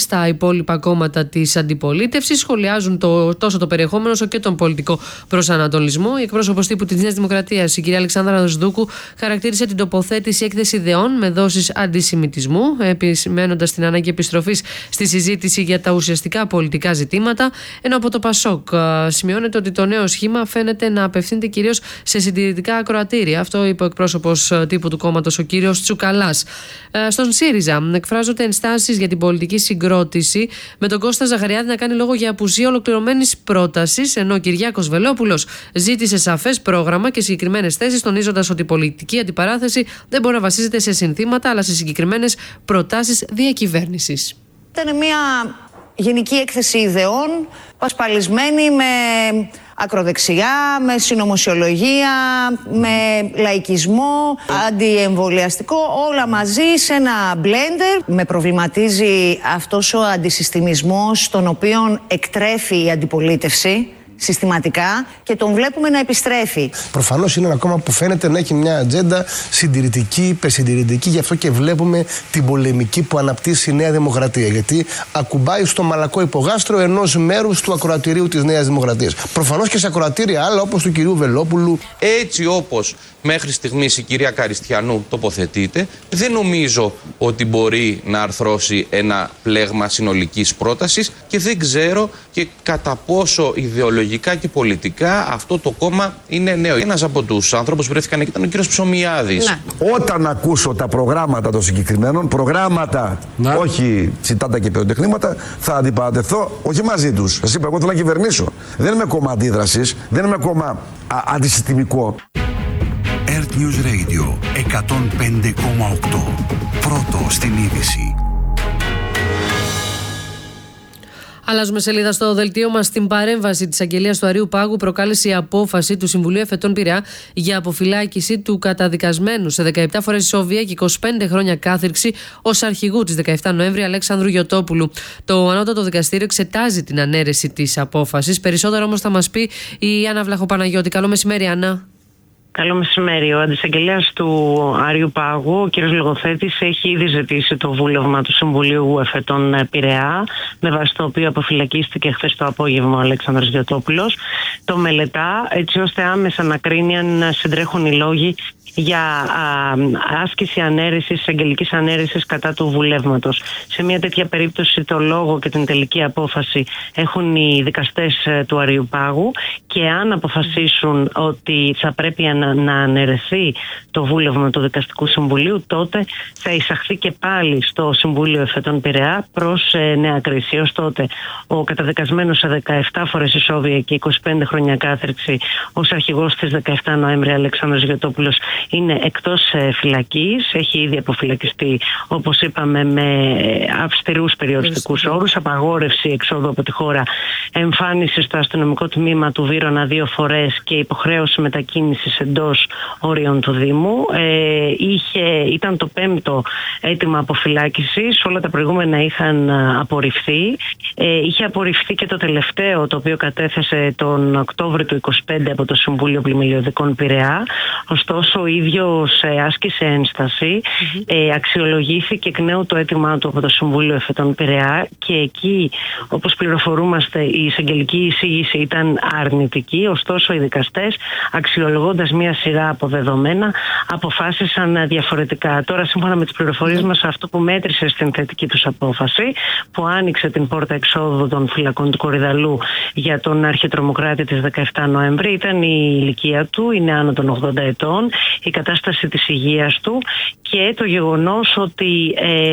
στα υπόλοιπα κόμματα της αντιπολίτευσης. Σχολιάζουν τόσο το περιεχόμενο όσο και τον πολιτικό προσανατολισμό. Η εκπρόσωπος τύπου της Νέας Δημοκρατίας, η κυρία Αλεξάνδρα Δοσδούκου, χαρακτήρισε την τοποθέτηση έκθεση ιδεών με δόσεις αντισημιτισμού, επισημένοντας την ανάγκη επιστροφής στη συζήτηση για τα ουσιαστικά πολιτικά ζητήματα. Ενώ από το ΠΑΣΟΚ σημειώνεται ότι το νέο σχήμα φαίνεται να απευθύνεται κυρίως σε συντηρητικά ακροατήρια. Αυτό είπε ο εκπρόσωπος τύπου του κόμματος, ο κύριος Τσουκαλάς. Στον ΣΥΡΙΖΑ εκφράζονται ενστάσεις για την πολιτική συγκρότηση, με τον Κώστα Ζαχαριάδη να κάνει λόγο για απουσία ολοκληρωμένης πρότασης, ενώ ο Κυριάκος Βελόπουλος ζήτησε σαφές πρόγραμμα και συγκεκριμένες θέσεις, τονίζοντας ότι η πολιτική αντιπαράθεση δεν μπορεί να βασίζεται σε συνθήματα αλλά σε συγκεκριμένες προτάσεις διακυβέρνησης. Ήταν μια γενική έκθεση ιδεών, πασπαλισμένη με ακροδεξιά, με συνωμοσιολογία, με λαϊκισμό, αντιεμβολιαστικό, όλα μαζί σε ένα μπλέντερ. Με προβληματίζει αυτός ο αντισυστημισμός τον οποίον εκτρέφει η αντιπολίτευση συστηματικά και τον βλέπουμε να επιστρέφει. Προφανώς είναι ένα κόμμα που φαίνεται να έχει μια ατζέντα συντηρητική, υπερσυντηρητική, γι' αυτό και βλέπουμε την πολεμική που αναπτύσσει η Νέα Δημοκρατία. Γιατί ακουμπάει στο μαλακό υπογάστρο ενός μέρους του ακροατηρίου της Νέας Δημοκρατίας. Προφανώς και σε ακροατήρια άλλα, όπως του κυρίου Βελόπουλου. Έτσι όπως μέχρι στιγμής η κυρία Καριστιανού τοποθετείται, δεν νομίζω ότι μπορεί να αρθρώσει ένα πλέγμα συνολικής πρότασης και δεν ξέρω και κατά πόσο ιδεολογικά και πολιτικά αυτό το κόμμα είναι νέο. Ένας από τους ανθρώπους που βρέθηκαν εκεί ήταν ο κύριος Ψωμιάδης. Ναι. Όταν ακούσω τα προγράμματα των συγκεκριμένων, προγράμματα, όχι τσιτάτα και πυροτεχνήματα, θα αντιπαρατευθώ όχι μαζί τους. Σας είπα, εγώ θέλω να κυβερνήσω. Δεν είμαι κόμμα αντίδρασης, δεν είμαι κόμμα αντισυστημικό. Earth News Radio 105,8. Πρώτο στην είδηση. Αλλάζουμε σελίδα στο δελτίο μας. Στην παρέμβαση της αγγελίας του Αρείου Πάγου προκάλεσε η απόφαση του Συμβουλίου Εφετών Πειραιά για αποφυλάκηση του καταδικασμένου σε 17 φορές ισόβια και 25 χρόνια κάθυρξη ως αρχηγού της 17 Νοέμβρη Αλέξανδρου Γιωτόπουλου. Το Ανώτατο Δικαστήριο εξετάζει την ανέρεση της απόφασης. Περισσότερο όμως θα μας πει η Άννα Βλαχοπαναγιώτη. Καλό μεσημέρι, Άννα. Καλό μεσημέρι. Ο αντισαγγελέας του Αρείου Πάγου, ο κ. Λογοθέτης, έχει ήδη ζητήσει το βούλευμα του Συμβουλίου Εφετών Πειραιά, με βάση το οποίο αποφυλακίστηκε χθες το απόγευμα ο Αλέξανδρος Γιωτόπουλος. Το μελετά έτσι ώστε άμεσα να κρίνει αν συντρέχουν οι λόγοι για άσκηση ανέρεσης, αγγελικής ανέρεσης κατά του βουλεύματος. Σε μια τέτοια περίπτωση το λόγο και την τελική απόφαση έχουν οι δικαστές του Αρείου Πάγου και αν αποφασίσουν ότι θα πρέπει να αναιρεθεί το βούλευμα του Δικαστικού Συμβουλίου, τότε θα εισαχθεί και πάλι στο Συμβούλιο Εφετών Πειραιά προς νέα κρίση. Ως τότε ο καταδικασμένος σε 17 φορές ισόβια και 25 χρόνια κάθριξη ως αρχηγός της 17 Νοέμβρη Αλέξανδρος Γιωτόπουλος είναι εκτός φυλακής, έχει ήδη αποφυλακιστεί, όπως είπαμε, με αυστηρούς περιοριστικούς όρους, απαγόρευση εξόδου από τη χώρα, εμφάνιση στο αστυνομικό τμήμα του Βύρωνα 2 φορές και υποχρέωση μετακίνησης εντός όριων του Δήμου. Ήταν το 5ο αίτημα αποφυλάκησης, όλα τα προηγούμενα είχαν απορριφθεί. Είχε απορριφθεί και το τελευταίο, το οποίο κατέθεσε τον Οκτώβριο του 2025 από το Συμβούλιο Πλημελιωδικών Πειραιά. Ωστόσο, ο ίδιος άσκησε ένσταση, αξιολογήθηκε εκ νέου το αίτημά του από το Συμβούλιο Εφετών Πειραιά και εκεί, όπως πληροφορούμαστε, η εισαγγελική εισήγηση ήταν αρνητική. Ωστόσο, οι δικαστές, αξιολογώντας μία σειρά από δεδομένα, αποφάσισαν διαφορετικά. Τώρα, σύμφωνα με τις πληροφορίες μας, αυτό που μέτρησε στην θετική τους απόφαση, που άνοιξε την πόρτα εξόδου των φυλακών του Κορυδαλού για τον αρχιτρομοκράτη της 17 Νοέμβρη, ήταν η ηλικία του, είναι άνω των 80 ετών, η κατάσταση της υγείας του και το γεγονός ότι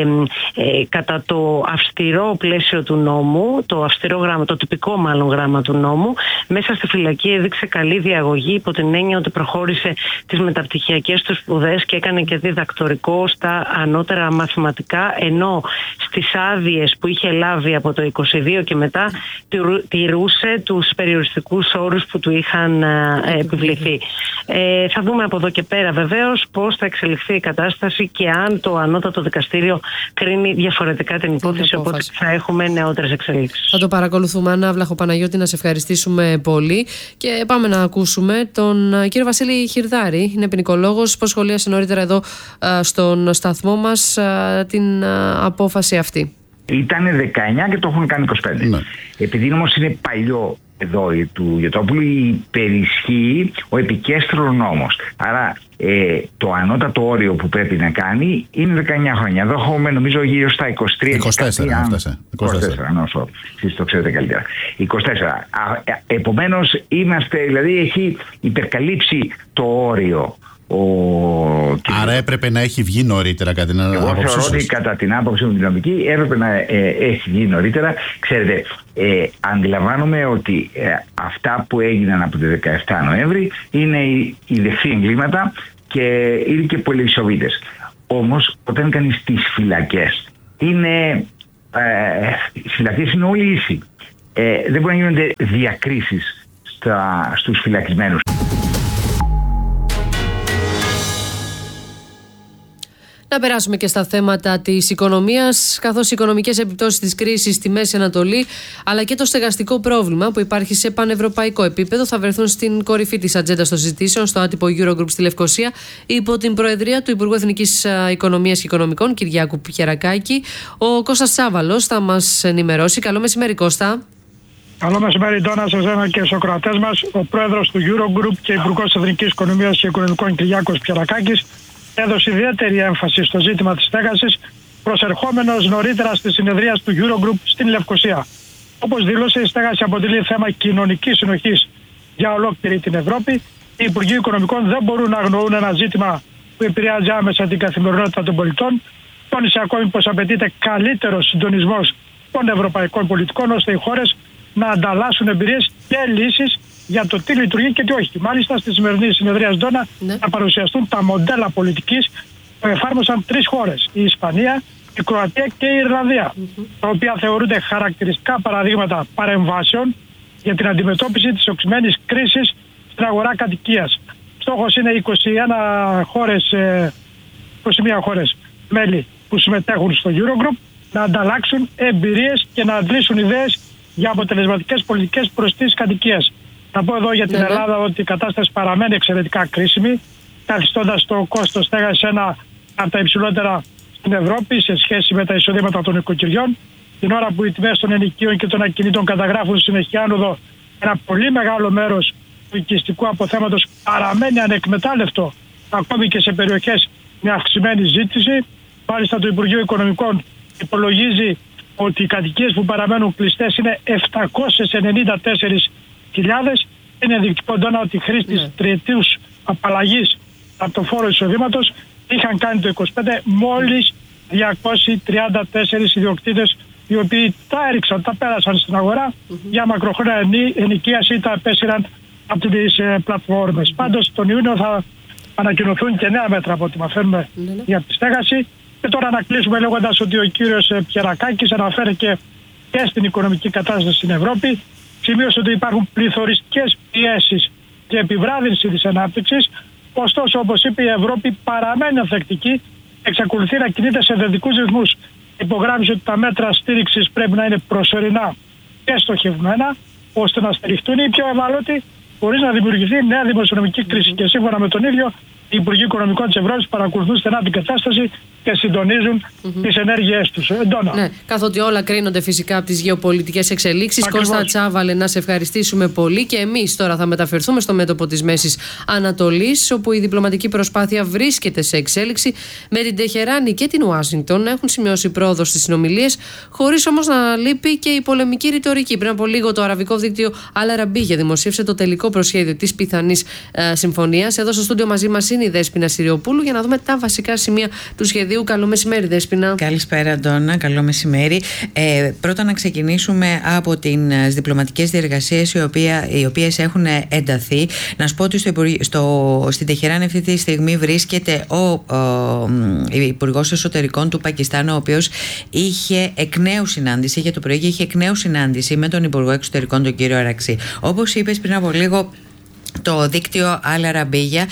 κατά το αυστηρό πλαίσιο του νόμου, το αυστηρό γράμμα, το τυπικό μάλλον γράμμα του νόμου, μέσα στη φυλακή έδειξε καλή διαγωγή υπό την έννοια ότι προχώρησε τις μεταπτυχιακές του σπουδές και έκανε και διδακτορικό στα ανώτερα μαθηματικά, ενώ στις άδειες που είχε λάβει από το 22 και μετά τηρούσε τους περιοριστικούς όρους που του είχαν επιβληθεί. Θα δούμε από εδώ και πέρα βεβαίως πώς θα εξελιχθεί η κατάσταση και αν το Ανώτατο Δικαστήριο κρίνει διαφορετικά την υπόθεση, οπότε θα έχουμε νεότερες εξελίξεις. Θα το παρακολουθούμε. Άννα Βλαχοπαναγιώτη, να σε ευχαριστήσουμε πολύ και πάμε να ακούσουμε τον κύριο Βασίλη Χιρδάρη. Είναι ποινικολόγος που σχολίασε νωρίτερα εδώ στον σταθμό μας την απόφαση αυτή. Ήταν 19 και το έχουν κάνει 25. Ναι. Επειδή όμως είναι παλιό εδώ του Γετόπουλου, υπερισχύει ο επικέστρος νόμος. Άρα το ανώτατο όριο που πρέπει να κάνει είναι 19 χρόνια. Εδώ έχουμε νομίζω γύρω στα 23. 24 έφτασε. 24, εσείς το ξέρετε καλύτερα. 24. Επομένως δηλαδή έχει υπερκαλύψει το όριο. Άρα έπρεπε να έχει βγει νωρίτερα κατά την άποψή σας? Εγώ θεωρώ ότι κατά την άποψή μου την νομική έπρεπε να έχει βγει νωρίτερα. Ξέρετε, αντιλαμβάνομαι ότι αυτά που έγιναν από το 17 Νοέμβρη είναι οι δεχθεί εγκλήματα και είναι και πολυισοβίτες. Όμως όταν κάνεις τις φυλακές, οι φυλακές είναι όλοι ίσοι. Δεν μπορεί να γίνονται διακρίσεις στους φυλακισμένους. Να περάσουμε και στα θέματα της οικονομίας, καθώς οι οικονομικές επιπτώσεις της κρίσης στη Μέση Ανατολή αλλά και το στεγαστικό πρόβλημα που υπάρχει σε πανευρωπαϊκό επίπεδο θα βρεθούν στην κορυφή της ατζέντας των συζητήσεων στο άτυπο Eurogroup στη Λευκοσία υπό την προεδρία του Υπουργού Εθνικής Οικονομίας και Οικονομικών Κυριάκου Πιερακάκη. Ο Κώστας Τσάβαλος θα μας ενημερώσει. Καλό μεσημέρι, Κώστα. Καλό μεσημέρι, Ντόνα, σε εσένα και στους ακροατές μας. Ο πρόεδρος του Eurogroup και Υπουργός Εθνικής Οικονομίας και Οικονομικών Κυριάκος Πιερακάκης έδωσε ιδιαίτερη έμφαση στο ζήτημα της στέγασης, προσερχόμενος νωρίτερα στη συνεδρία του Eurogroup στην Λευκοσία. Όπως δήλωσε, η στέγαση αποτελεί θέμα κοινωνικής συνοχής για ολόκληρη την Ευρώπη. Οι Υπουργοί Οικονομικών δεν μπορούν να αγνοούν ένα ζήτημα που επηρεάζει άμεσα την καθημερινότητα των πολιτών. Τόνισε ακόμη πως απαιτείται καλύτερος συντονισμός των ευρωπαϊκών πολιτικών, ώστε οι χώρες να ανταλλάσσουν εμπειρίες και λύσεις για το τι λειτουργεί και τι όχι. Μάλιστα, στη σημερινή συνεδρία Ντόνα θα παρουσιαστούν τα μοντέλα πολιτικής που εφάρμοσαν 3 χώρες, η Ισπανία, η Κροατία και η Ιρλανδία, τα οποία θεωρούνται χαρακτηριστικά παραδείγματα παρεμβάσεων για την αντιμετώπιση της οξυμένης κρίσης στην αγορά κατοικίας. Στόχος είναι 21 χώρες μέλη που συμμετέχουν στο Eurogroup να ανταλλάξουν εμπειρίες και να αντλήσουν ιδέες για αποτελεσματικές πολιτικές προς τις κατοικίες. Να πω εδώ για την Ελλάδα ότι η κατάσταση παραμένει εξαιρετικά κρίσιμη, καθιστώντας το κόστος στέγασης ένα από τα υψηλότερα στην Ευρώπη σε σχέση με τα εισοδήματα των οικοκυριών. Την ώρα που οι τιμές των ενοικίων και των ακινήτων καταγράφουν συνεχή άνοδο, ένα πολύ μεγάλο μέρος του οικιστικού αποθέματος παραμένει ανεκμετάλλευτο, ακόμη και σε περιοχές με αυξημένη ζήτηση. Μάλιστα, το Υπουργείο Οικονομικών υπολογίζει ότι οι κατοικίες που παραμένουν κλειστές είναι 794.000. Είναι ενδεικτικό, Ντόνα, ότι οι χρήστες τριετούς απαλλαγής από το φόρο εισοδήματος είχαν κάνει το 25 μόλις 234 ιδιοκτήτες, οι οποίοι τα έριξαν, τα πέρασαν στην αγορά για μακροχρόνια ενοικίαση ή τα απέσυραν από τις πλατφόρμες. Πάντως τον Ιούνιο θα ανακοινωθούν και νέα μέτρα από ό,τι μαθαίνουμε για τη στέγαση. Και τώρα να κλείσουμε λέγοντας ότι ο κύριος Πιερακάκης αναφέρεται και στην οικονομική κατάσταση στην Ευρώπη. Σημείωσε ότι υπάρχουν πληθωριστικές πιέσεις και επιβράδυνση της ανάπτυξης. Ωστόσο, όπως είπε, η Ευρώπη παραμένει ανθεκτική, εξακολουθεί να κινείται σε θετικούς ρυθμούς. Υπογράμμισε ότι τα μέτρα στήριξης πρέπει να είναι προσωρινά και στοχευμένα, ώστε να στηριχτούν οι πιο ευάλωτοι, χωρίς να δημιουργηθεί νέα δημοσιονομική κρίση. Και σύμφωνα με τον ίδιο, οι Υπουργοί Οικονομικών της Ευρώπης παρακολουθούν στενά την κατάσταση και συντονίζουν τις ενέργειές τους. Ναι, καθότι όλα κρίνονται φυσικά από τις γεωπολιτικές εξελίξεις. Κώστα Τσάβαλε, να σε ευχαριστήσουμε πολύ. Και εμείς τώρα θα μεταφερθούμε στο μέτωπο της Μέσης Ανατολής, όπου η διπλωματική προσπάθεια βρίσκεται σε εξέλιξη. Με την Τεχεράνη και την Ουάσιγκτον έχουν σημειώσει πρόοδο στις συνομιλίες, χωρίς όμως να λείπει και η πολεμική ρητορική. Πριν από λίγο, το αραβικό δίκτυο Al Arabiya δημοσίευσε το τελικό προσχέδιο της πιθανής συμφωνίας. Εδώ στο στούντιο μαζί μας είναι η Δέσποινα Συριοπούλου για να δούμε τα βασικά σημεία του σχεδίου. Καλό μεσημέρι, Δέσποινα. Καλησπέρα, Αντώνα. Καλό μεσημέρι. Πρώτα να ξεκινήσουμε από τις διπλωματικές διεργασίες οι οποίες έχουν ενταθεί. Να σου πω ότι στην Τεχεράνη αυτή τη στιγμή βρίσκεται ο Υπουργός Εσωτερικών του Πακιστάν, ο οποίος είχε εκ νέου συνάντηση, για το πρωί είχε εκ νέου συνάντηση με τον Υπουργό Εξωτερικών, τον κύριο Αραξή. Όπως είπες πριν από λίγο, το δίκτυο Al Arabiya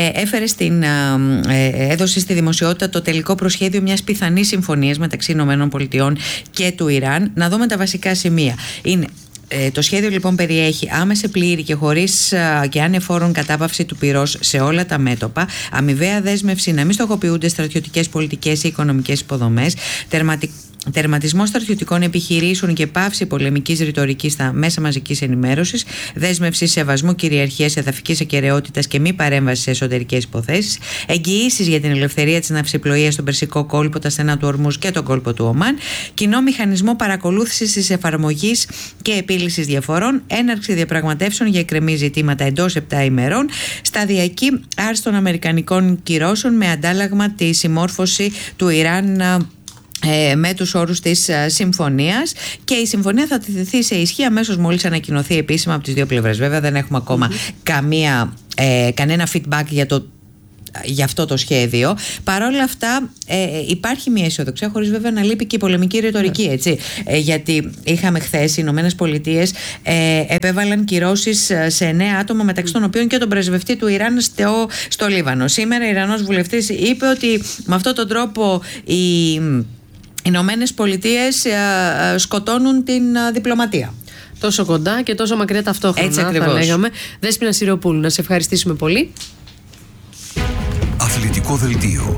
έδωσε στη δημοσιότητα το τελικό προσχέδιο μιας πιθανής συμφωνίας μεταξύ ΗΠΑ και του Ιράν. Να δούμε τα βασικά σημεία. Το σχέδιο λοιπόν περιέχει άμεση, πλήρη και χωρίς και ανεφόρον κατάπαυση του πυρός σε όλα τα μέτωπα, αμοιβαία δέσμευση να μην στοχοποιούνται στρατιωτικές, πολιτικές ή οικονομικές υποδομές, τερματισμό στρατιωτικών επιχειρήσεων και πάυση πολεμικής ρητορικής στα μέσα μαζικής ενημέρωσης, δέσμευση σεβασμού κυριαρχίας, εδαφικής ακεραιότητας και μη παρέμβαση σε εσωτερικές υποθέσεις, εγγυήσεις για την ελευθερία της ναυσιπλοείας στον Περσικό κόλπο, τα στενά του Ορμούς και τον κόλπο του Ομάν, κοινό μηχανισμό παρακολούθησης της εφαρμογής και επίλυσης διαφορών, έναρξη διαπραγματεύσεων για εκκρεμή ζητήματα εντός 7 ημερών, σταδιακή άρση των αμερικανικών κυρώσεων με αντάλλαγμα τη συμμόρφωση του Ιράν με τους όρους της συμφωνίας, και η συμφωνία θα τεθεί σε ισχύ αμέσως μόλις ανακοινωθεί επίσημα από τις δύο πλευρές. Βέβαια δεν έχουμε ακόμα κανένα feedback για αυτό το σχέδιο. Παρ' όλα αυτά υπάρχει μια αισιοδοξία, χωρίς βέβαια να λείπει και η πολεμική ρητορική, έτσι. Γιατί είχαμε χθες οι Ηνωμένες Πολιτείες επέβαλαν κυρώσεις σε 9 άτομα, μεταξύ των οποίων και τον πρεσβευτή του Ιράν στο Λίβανο. Σήμερα ο Ιρανός βουλευτής είπε ότι με αυτόν τον τρόπο οι Ηνωμένες Πολιτείες σκοτώνουν την διπλωματία. Τόσο κοντά και τόσο μακριά ταυτόχρονα, έτσι ακριβώς θα λέγαμε. Δέσποινα Σιροπούλου, να σε ευχαριστήσουμε πολύ. Αθλητικό δελτίο.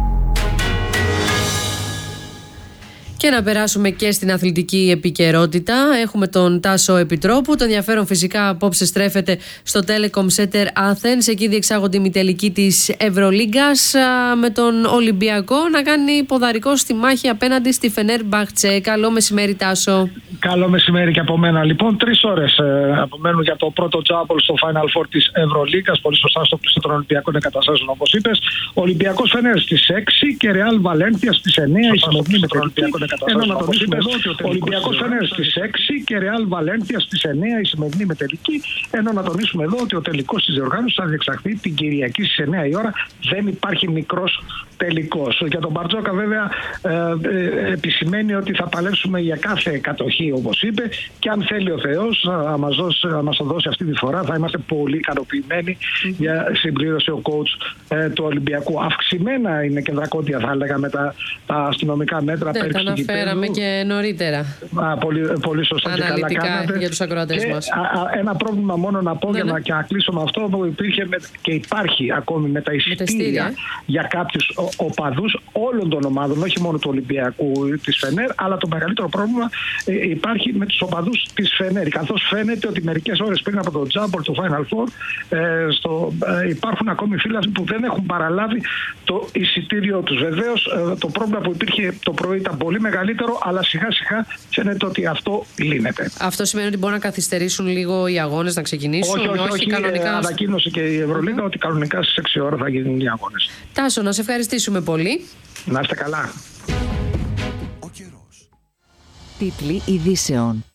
Και να περάσουμε και στην αθλητική επικαιρότητα. Έχουμε τον Τάσο Επιτρόπου. Το ενδιαφέρον φυσικά απόψε στρέφεται στο Telecom Center Athens. Εκεί διεξάγονται η ημιτελική της Ευρωλίγκας, με τον Ολυμπιακό να κάνει ποδαρικό στη μάχη απέναντι στη Φενέρμπαχτσε. Καλό μεσημέρι, Τάσο. Καλό μεσημέρι και από μένα. Λοιπόν, 3 ώρες απομένουν για το πρώτο τζάμπολ στο Final Four της Ευρωλίγκας. Πολύ σωστά, στο πλαίσιο των Ολυμπιακών εγκαταστάσεων, όπως είπες. Ολυμπιακός Φενέρ στις 6 και Ρεάλ Βαλένθια στις 9. Η σημερινή μετελική. Ενώ να τονίσουμε εδώ ότι ο Ολυμπιακός Φενέρ στις 6 και Ρεάλ Βαλένθια στις 9 η σημερινή μετελική. Ενώ να τονίσουμε εδώ ότι ο τελικός της διοργάνωσης θα διεξαχθεί την Κυριακή στις 9 η ώρα. Δεν υπάρχει μικρός τελικός. Για τον Μπαρτζόκα βέβαια επισημαίνει ότι θα παλέψουμε για κάθε κατοχή, όπως είπε, και αν θέλει ο Θεός να μας το δώσει αυτή τη φορά, θα είμαστε πολύ ικανοποιημένοι για συμπλήρωση ο coach του Ολυμπιακού. Αυξημένα είναι και δρακόντια, θα έλεγα, με τα αστυνομικά μέτρα. Ναι, τα αναφέραμε και νωρίτερα. Πολύ σωστά και καλά κάνατε. Για τους ακροατές μας. Ένα πρόβλημα μόνο να πω για να κλείσω με αυτό που υπήρχε και υπάρχει ακόμη με τα εισιτήρια για κάποιους οπαδούς όλων των ομάδων, όχι μόνο του Ολυμπιακού της Φενέρ, αλλά το μεγαλύτερο πρόβλημα υπάρχει με τους οπαδούς της Φενέρ. Καθώς φαίνεται ότι μερικές ώρες πριν από το τζάμπολ του Final Four υπάρχουν ακόμη φίλοι που δεν έχουν παραλάβει το εισιτήριο τους. Βεβαίως το πρόβλημα που υπήρχε το πρωί ήταν πολύ μεγαλύτερο, αλλά σιγά σιγά φαίνεται ότι αυτό λύνεται. Αυτό σημαίνει ότι μπορούν να καθυστερήσουν λίγο οι αγώνες να ξεκινήσουν? Όχι, κανονικά. Ανακοίνωσε και η Ευρωλίγα ότι κανονικά στις 6 ώρα θα γίνουν οι αγώνες. Τάσο, να σε ευχαριστήσουμε πολύ. Να είστε καλά. Τίτλοι ειδήσεων.